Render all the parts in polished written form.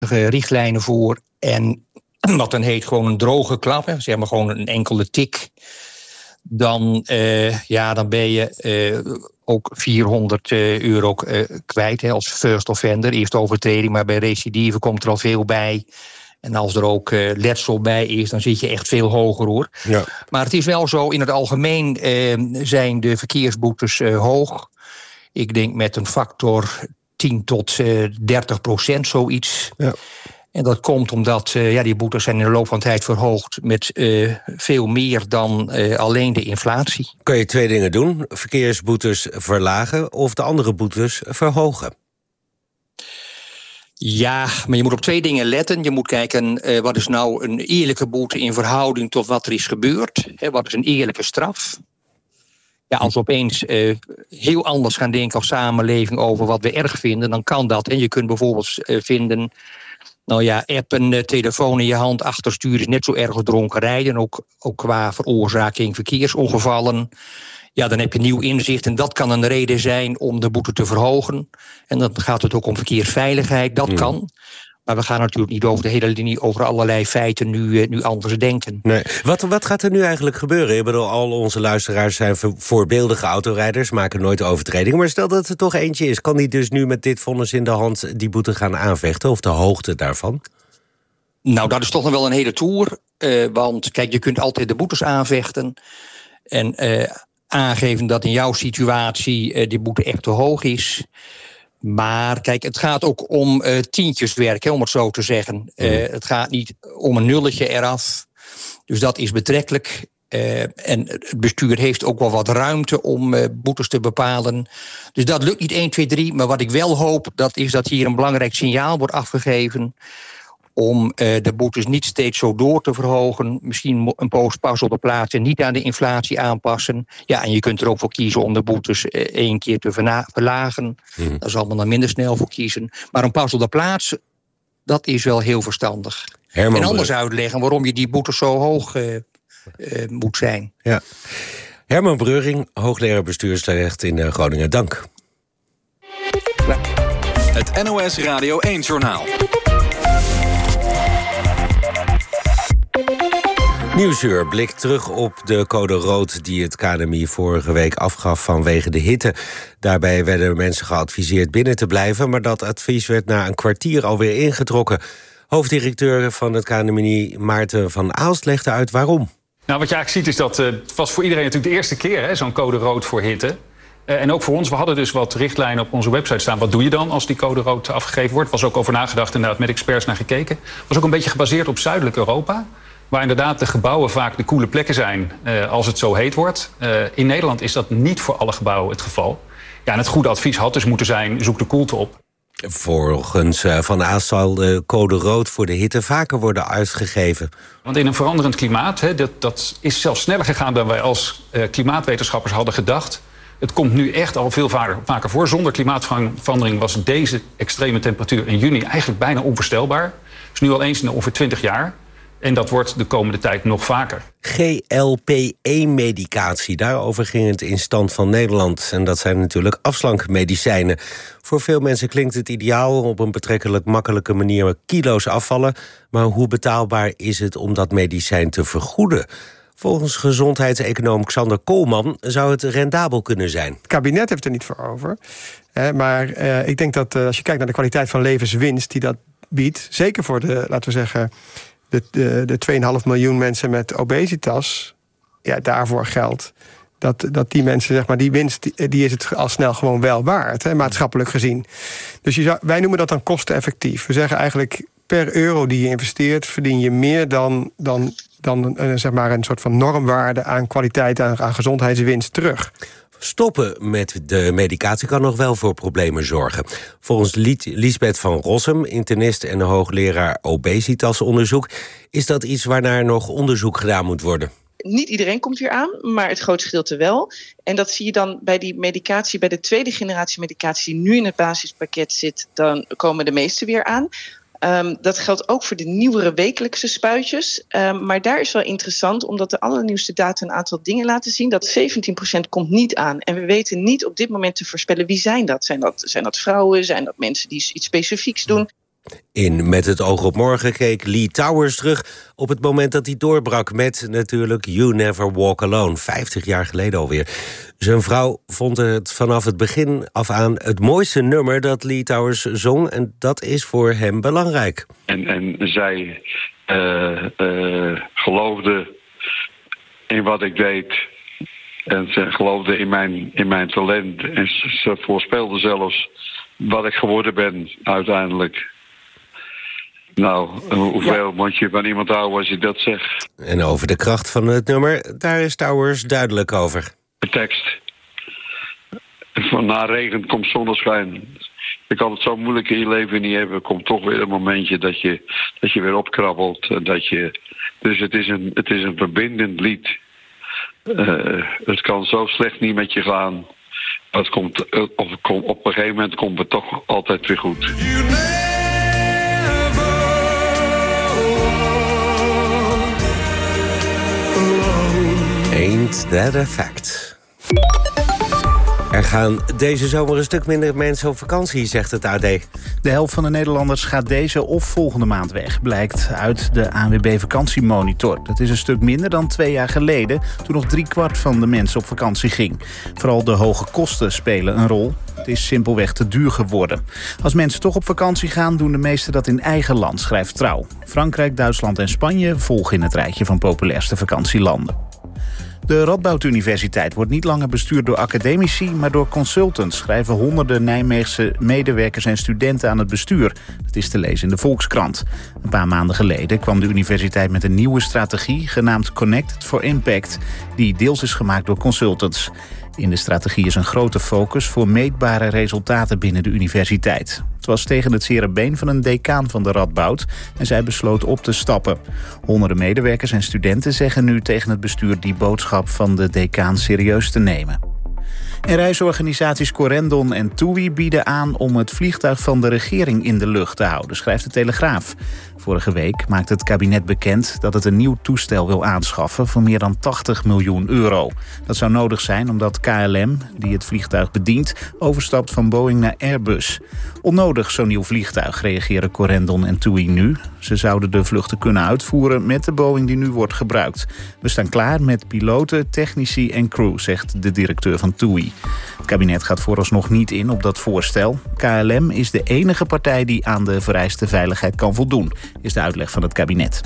richtlijnen voor. En wat dan heet gewoon een droge klap, hè, zeg maar gewoon een enkele tik. Dan ben je ook €400 kwijt, hè, als first offender, eerste overtreding. Maar bij recidive komt er al veel bij. En als er ook letsel bij is, dan zit je echt veel hoger, hoor. Ja. Maar het is wel zo, in het algemeen zijn de verkeersboetes hoog. Ik denk met een factor 10 tot 30%, zoiets. Ja. En dat komt omdat die boetes zijn in de loop van de tijd verhoogd met veel meer dan alleen de inflatie. Kun je 2 dingen doen? Verkeersboetes verlagen of de andere boetes verhogen? Ja, maar je moet op 2 dingen letten. Je moet kijken, wat is nou een eerlijke boete in verhouding tot wat er is gebeurd? Wat is een eerlijke straf? Ja, als we opeens heel anders gaan denken als samenleving over wat we erg vinden, dan kan dat. En je kunt bijvoorbeeld vinden, appen, telefoon in je hand, achterstuur is net zo erg als dronken rijden. Ook qua veroorzaking verkeersongevallen. Ja, dan heb je nieuw inzicht en dat kan een reden zijn om de boete te verhogen. En dan gaat het ook om verkeersveiligheid, dat kan. Maar we gaan natuurlijk niet over de hele linie over allerlei feiten nu anders denken. Nee. Wat gaat er nu eigenlijk gebeuren? Ik bedoel, al onze luisteraars zijn voorbeeldige autorijders, maken nooit overtredingen. Maar stel dat er toch eentje is, kan die dus nu met dit vonnis in de hand die boete gaan aanvechten? Of de hoogte daarvan? Nou, dat is toch nog wel een hele toer. Want kijk, je kunt altijd de boetes aanvechten. En aangeven dat in jouw situatie die boete echt te hoog is. Maar kijk, het gaat ook om tientjeswerk, om het zo te zeggen. Het gaat niet om een nulletje eraf. Dus dat is betrekkelijk. En het bestuur heeft ook wel wat ruimte om boetes te bepalen. Dus dat lukt niet 1, 2, 3. Maar wat ik wel hoop, dat is dat hier een belangrijk signaal wordt afgegeven om de boetes niet steeds zo door te verhogen. Misschien een poos pas op de plaats en niet aan de inflatie aanpassen. Ja, en je kunt er ook voor kiezen om de boetes 1 keer te verlagen. Daar zal men dan minder snel voor kiezen. Maar een pas op de plaats, dat is wel heel verstandig. En anders uitleggen waarom je die boetes zo hoog moet zijn. Ja. Herman Breuring, hoogleraar bestuursrecht in Groningen. Dank. Het NOS Radio 1-journaal. Nieuwsuur blikt terug op de code rood die het KNMI vorige week afgaf vanwege de hitte. Daarbij werden mensen geadviseerd binnen te blijven, maar dat advies werd na een kwartier alweer ingetrokken. Hoofddirecteur van het KNMI, Maarten van Aalst, legde uit waarom. Nou, wat je eigenlijk ziet is dat het was voor iedereen natuurlijk de eerste keer, zo'n code rood voor hitte. En ook voor ons, we hadden dus wat richtlijnen op onze website staan. Wat doe je dan als die code rood afgegeven wordt? Was ook over nagedacht, inderdaad, met experts naar gekeken. Was ook een beetje gebaseerd op zuidelijk Europa, waar inderdaad de gebouwen vaak de koele plekken zijn als het zo heet wordt. In Nederland is dat niet voor alle gebouwen het geval. Ja, en het goede advies had dus moeten zijn, zoek de koelte op. Volgens Van Aalst zal de code rood voor de hitte vaker worden uitgegeven. Want in een veranderend klimaat, dat is zelfs sneller gegaan dan wij als klimaatwetenschappers hadden gedacht. Het komt nu echt al veel vaker voor. Zonder klimaatverandering was deze extreme temperatuur in juni eigenlijk bijna onvoorstelbaar. Dus nu al eens in ongeveer 20 jaar. En dat wordt de komende tijd nog vaker. GLP-1-medicatie, daarover ging het in Stand van Nederland. En dat zijn natuurlijk afslankmedicijnen. Voor veel mensen klinkt het ideaal, op een betrekkelijk makkelijke manier kilo's afvallen. Maar hoe betaalbaar is het om dat medicijn te vergoeden? Volgens gezondheidseconoom Xander Koolman zou het rendabel kunnen zijn. Het kabinet heeft er niet voor over. Maar ik denk dat als je kijkt naar de kwaliteit van levenswinst die dat biedt, zeker voor de, laten we zeggen, de 2,5 miljoen mensen met obesitas, ja, daarvoor geldt dat die mensen, zeg maar, die winst, die is het al snel gewoon wel waard, maatschappelijk gezien. Dus wij noemen dat dan kosteneffectief. We zeggen eigenlijk, per euro die je investeert, verdien je meer dan zeg maar een soort van normwaarde aan kwaliteit, aan gezondheidswinst terug. Stoppen met de medicatie kan nog wel voor problemen zorgen. Volgens Liesbeth van Rossum, internist en hoogleraar obesitasonderzoek, is dat iets waarnaar nog onderzoek gedaan moet worden. Niet iedereen komt weer aan, maar het grootste gedeelte wel. En dat zie je dan bij die medicatie, bij de tweede generatie medicatie die nu in het basispakket zit, dan komen de meeste weer aan. Dat geldt ook voor de nieuwere wekelijkse spuitjes. Maar daar is wel interessant, omdat de allernieuwste data een aantal dingen laten zien. Dat 17% komt niet aan. En we weten niet op dit moment te voorspellen wie zijn dat. Zijn dat vrouwen? Zijn dat mensen die iets specifieks doen? In Met het oog op morgen keek Lee Towers terug op het moment dat hij doorbrak met natuurlijk You Never Walk Alone, 50 jaar geleden alweer. Zijn vrouw vond het vanaf het begin af aan het mooiste nummer dat Lee Towers zong en dat is voor hem belangrijk. En zij geloofde in wat ik deed en ze geloofde in mijn talent en ze voorspelde zelfs wat ik geworden ben uiteindelijk. Nou, hoeveel moet je van iemand houden als je dat zegt? En over de kracht van het nummer, daar is Towers duidelijk over. De tekst. Van na regen komt zonneschijn. Je kan het zo moeilijk in je leven niet hebben. Er komt toch weer een momentje dat je weer opkrabbelt. Dus het is een verbindend lied. Het kan zo slecht niet met je gaan. Op een gegeven moment komt het toch altijd weer goed. Ain't that a fact? Er gaan deze zomer een stuk minder mensen op vakantie, zegt het AD. De helft van de Nederlanders gaat deze of volgende maand weg, blijkt uit de ANWB vakantiemonitor. Dat is een stuk minder dan 2 jaar geleden, toen nog 3/4 van de mensen op vakantie ging. Vooral de hoge kosten spelen een rol. Het is simpelweg te duur geworden. Als mensen toch op vakantie gaan, doen de meesten dat in eigen land, schrijft Trouw. Frankrijk, Duitsland en Spanje volgen in het rijtje van populairste vakantielanden. De Radboud Universiteit wordt niet langer bestuurd door academici, maar door consultants, schrijven honderden Nijmeegse medewerkers en studenten aan het bestuur. Dat is te lezen in de Volkskrant. Een paar maanden geleden kwam de universiteit met een nieuwe strategie, genaamd Connected for Impact, die deels is gemaakt door consultants. In de strategie is een grote focus voor meetbare resultaten binnen de universiteit. Het was tegen het zere been van een decaan van de Radboud en zij besloot op te stappen. Honderden medewerkers en studenten zeggen nu tegen het bestuur die boodschap van de decaan serieus te nemen. En reisorganisaties Corendon en TUI bieden aan om het vliegtuig van de regering in de lucht te houden, schrijft de Telegraaf. Vorige week maakte het kabinet bekend dat het een nieuw toestel wil aanschaffen voor meer dan 80 miljoen euro. Dat zou nodig zijn omdat KLM, die het vliegtuig bedient, overstapt van Boeing naar Airbus. Onnodig zo'n nieuw vliegtuig, reageren Corendon en TUI nu. Ze zouden de vluchten kunnen uitvoeren met de Boeing die nu wordt gebruikt. We staan klaar met piloten, technici en crew, zegt de directeur van TUI. Het kabinet gaat vooralsnog niet in op dat voorstel. KLM is de enige partij die aan de vereiste veiligheid kan voldoen, is de uitleg van het kabinet.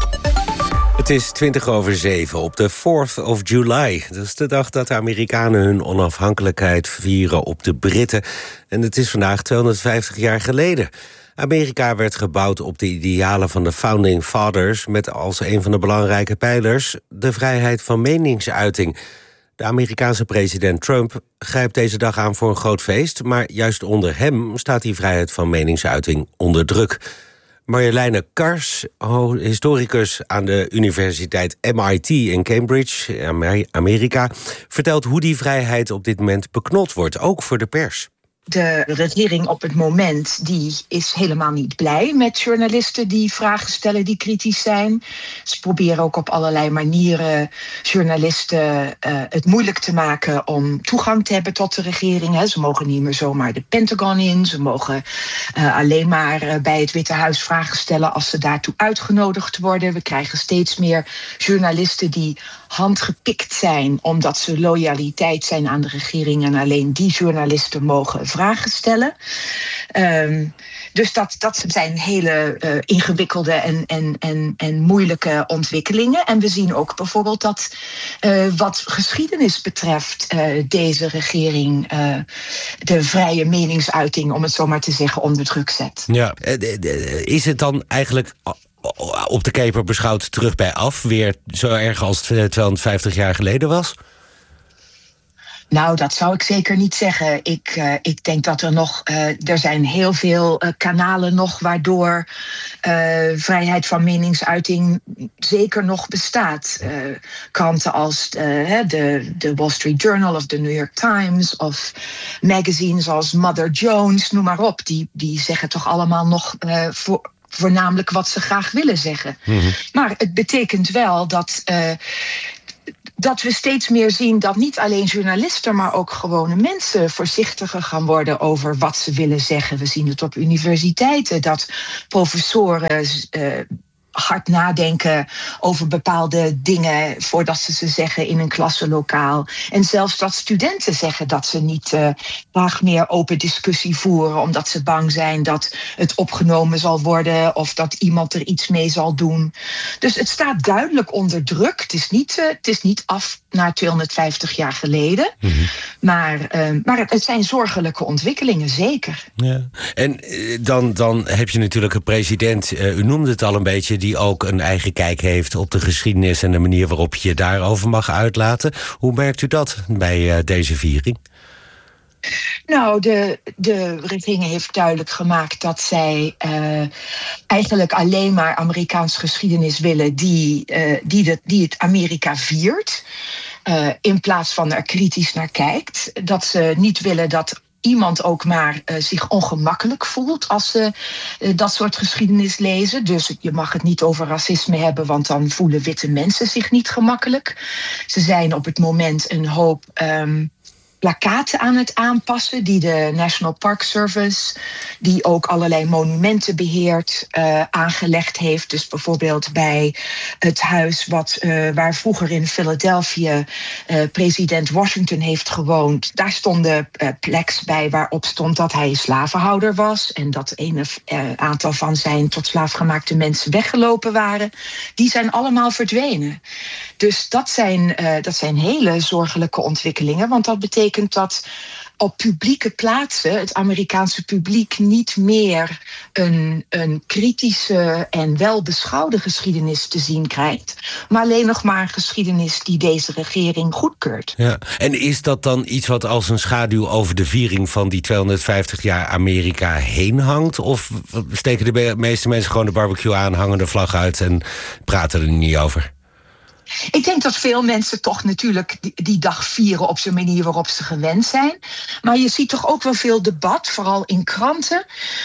Het is 7:20 op de 4th of July. Dat is de dag dat de Amerikanen hun onafhankelijkheid vieren op de Britten. En het is vandaag 250 jaar geleden. Amerika werd gebouwd op de idealen van de Founding Fathers, met als een van de belangrijke pijlers de vrijheid van meningsuiting. De Amerikaanse president Trump grijpt deze dag aan voor een groot feest, maar juist onder hem staat die vrijheid van meningsuiting onder druk. Marjoleine Kars, historicus aan de universiteit MIT in Cambridge, Amerika, vertelt hoe die vrijheid op dit moment beknot wordt, ook voor de pers. De regering op het moment die is helemaal niet blij met journalisten die vragen stellen die kritisch zijn. Ze proberen ook op allerlei manieren journalisten het moeilijk te maken om toegang te hebben tot de regering. Ze mogen niet meer zomaar de Pentagon in. Ze mogen alleen maar bij het Witte Huis vragen stellen als ze daartoe uitgenodigd worden. We krijgen steeds meer journalisten die handgepikt zijn omdat ze loyaliteit zijn aan de regering en alleen die journalisten mogen vragen stellen. Dus dat zijn hele ingewikkelde en moeilijke ontwikkelingen. En we zien ook bijvoorbeeld dat wat geschiedenis betreft deze regering de vrije meningsuiting, om het zo maar te zeggen, onder druk zet. Ja, is het dan eigenlijk op de keper beschouwd terug bij af weer zo erg als 250 jaar geleden was? Nou, dat zou ik zeker niet zeggen. Ik denk dat er zijn heel veel kanalen nog waardoor vrijheid van meningsuiting zeker nog bestaat. Kranten als de Wall Street Journal of de New York Times of magazines als Mother Jones, noem maar op. Die zeggen toch allemaal nog voornamelijk wat ze graag willen zeggen. Mm-hmm. Maar het betekent wel dat dat we steeds meer zien dat niet alleen journalisten, maar ook gewone mensen voorzichtiger gaan worden over wat ze willen zeggen. We zien het op universiteiten, dat professoren hard nadenken over bepaalde dingen voordat ze zeggen in een klassenlokaal. En zelfs dat studenten zeggen dat ze niet graag meer open discussie voeren, omdat ze bang zijn dat het opgenomen zal worden of dat iemand er iets mee zal doen. Dus het staat duidelijk onder druk. Het is niet af naar 250 jaar geleden. Mm-hmm. Maar het zijn zorgelijke ontwikkelingen, zeker. Ja. En dan heb je natuurlijk een president, u noemde het al een beetje, die ook een eigen kijk heeft op de geschiedenis en de manier waarop je je daarover mag uitlaten. Hoe merkt u dat bij deze viering? Nou, de regering heeft duidelijk gemaakt dat zij eigenlijk alleen maar Amerikaans geschiedenis willen die het Amerika viert. In plaats van er kritisch naar kijkt. Dat ze niet willen dat iemand ook maar zich ongemakkelijk voelt als ze dat soort geschiedenis lezen. Dus je mag het niet over racisme hebben, want dan voelen witte mensen zich niet gemakkelijk. Ze zijn op het moment een hoop plakkaten aan het aanpassen die de National Park Service, die ook allerlei monumenten beheert, aangelegd heeft. Dus bijvoorbeeld bij het huis waar vroeger in Philadelphia president Washington heeft gewoond. Daar stonden plaques bij waarop stond dat hij slavenhouder was en dat een aantal van zijn tot slaaf gemaakte mensen weggelopen waren. Die zijn allemaal verdwenen. Dus dat zijn hele zorgelijke ontwikkelingen, want dat betekent dat op publieke plaatsen het Amerikaanse publiek niet meer een kritische en welbeschouwde geschiedenis te zien krijgt, maar alleen nog maar een geschiedenis die deze regering goedkeurt. Ja. En is dat dan iets wat als een schaduw over de viering van die 250 jaar Amerika heen hangt? Of steken de meeste mensen gewoon de barbecue aan, hangen de vlag uit en praten er niet over? Ik denk dat veel mensen toch natuurlijk die dag vieren op de manier waarop ze gewend zijn. Maar je ziet toch ook wel veel debat, vooral in kranten,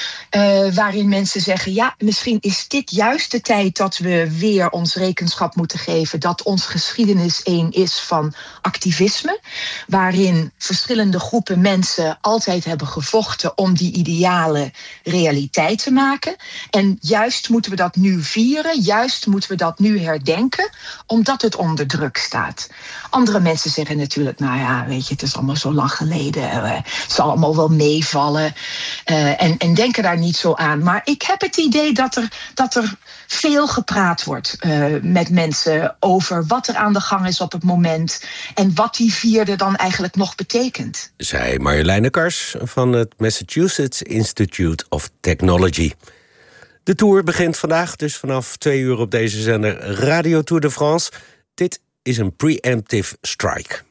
waarin mensen zeggen, ja, misschien is dit juist de tijd dat we weer ons rekenschap moeten geven dat ons geschiedenis één is van activisme, waarin verschillende groepen mensen altijd hebben gevochten om die idealen realiteit te maken. En juist moeten we dat nu vieren, juist moeten we dat nu herdenken, omdat het onder druk staat. Andere mensen zeggen natuurlijk, nou ja, weet je, het is allemaal zo lang geleden, het zal allemaal wel meevallen, en denken daar niet zo aan. Maar ik heb het idee dat er veel gepraat wordt met mensen over wat er aan de gang is op het moment en wat die vierde dan eigenlijk nog betekent. Zei Marjoleine Kars van het Massachusetts Institute of Technology. De tour begint vandaag, dus vanaf 2 uur op deze zender Radio Tour de France. Dit is een preemptive strike.